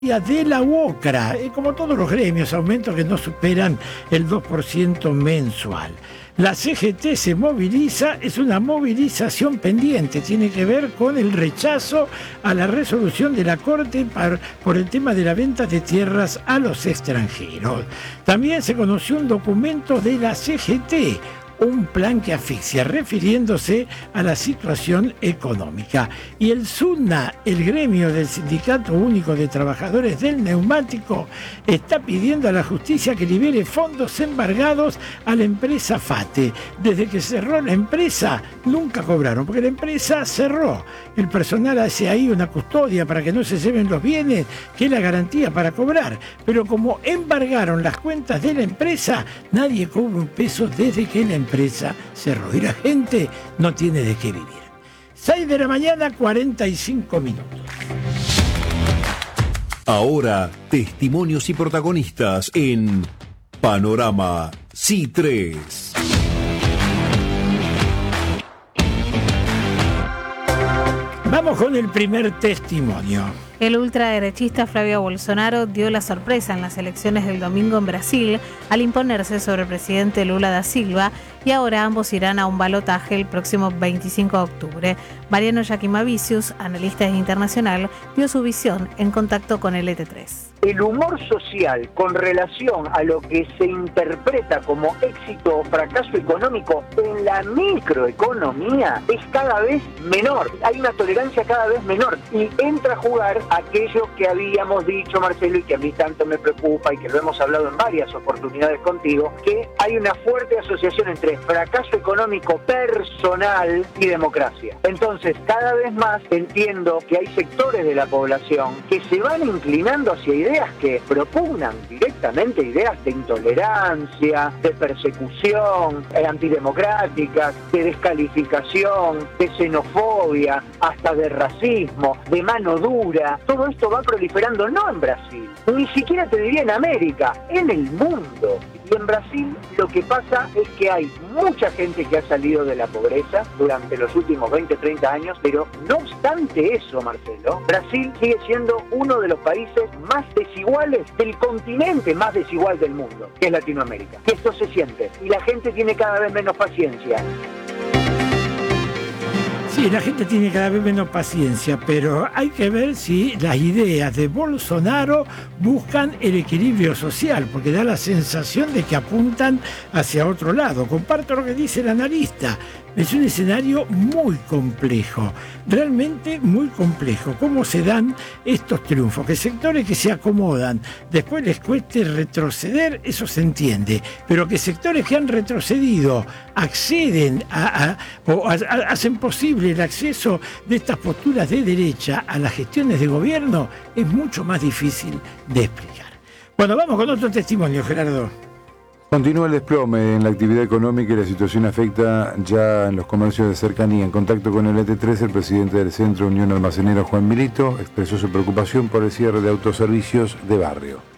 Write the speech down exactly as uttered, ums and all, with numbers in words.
de la UOCRA, eh, como todos los gremios, aumentos que no superan el dos por ciento mensual. La C G T se moviliza, es una movilización pendiente, tiene que ver con el rechazo a la resolución de la Corte por, por el tema de la venta de tierras a los extranjeros. También se conoció un documento de la C G T, un plan que asfixia, refiriéndose a la situación económica. Y el SUNA, el gremio del Sindicato Único de Trabajadores del Neumático, está pidiendo a la justicia que libere fondos embargados a la empresa FATE. Desde que cerró la empresa, nunca cobraron, porque la empresa cerró. El personal hace ahí una custodia para que no se lleven los bienes, que es la garantía para cobrar. Pero como embargaron las cuentas de la empresa, nadie cobra un peso desde que la empresa empresa cerró y la gente no tiene de qué vivir. seis de la mañana, cuarenta y cinco minutos. Ahora, testimonios y protagonistas en Panorama C I tres. Vamos con el primer testimonio. El ultraderechista Flavio Bolsonaro dio la sorpresa en las elecciones del domingo en Brasil al imponerse sobre el presidente Lula da Silva, y ahora ambos irán a un balotaje el próximo veinticinco de octubre. Mariano Yaquimavicius, analista internacional, dio su visión en contacto con el E T tres. El humor social con relación a lo que se interpreta como éxito o fracaso económico en la microeconomía es cada vez menor. Hay una tolerancia cada vez menor y entra a jugar aquello que habíamos dicho, Marcelo, y que a mí tanto me preocupa y que lo hemos hablado en varias oportunidades contigo, que hay una fuerte asociación entre fracaso económico personal y democracia. Entonces, cada vez más entiendo que hay sectores de la población que se van inclinando hacia ideas que propugnan directamente ideas de intolerancia, de persecución, eh, antidemocráticas, de descalificación, de xenofobia, hasta de racismo, de mano dura. Todo esto va proliferando no en Brasil, ni siquiera te diría en América, en el mundo. Y en Brasil lo que pasa es que hay mucha gente que ha salido de la pobreza durante los últimos veinte, treinta años, pero no obstante eso, Marcelo, Brasil sigue siendo uno de los países más desiguales del continente más desigual del mundo, que es Latinoamérica. Que esto se siente y la gente tiene cada vez menos paciencia. Sí, la gente tiene cada vez menos paciencia, pero hay que ver si las ideas de Bolsonaro buscan el equilibrio social, porque da la sensación de que apuntan hacia otro lado. Comparto lo que dice el analista. Es un escenario muy complejo, realmente muy complejo. ¿Cómo se dan estos triunfos? Que sectores que se acomodan, después les cueste retroceder, eso se entiende. Pero que sectores que han retrocedido acceden a, a, o a, a, hacen posible el acceso de estas posturas de derecha a las gestiones de gobierno, es mucho más difícil de explicar. Bueno, vamos con otro testimonio, Gerardo. Continúa el desplome en la actividad económica y la situación afecta ya en los comercios de cercanía. En contacto con el E T tres, el presidente del Centro Unión Almacenero, Juan Milito, expresó su preocupación por el cierre de autoservicios de barrio.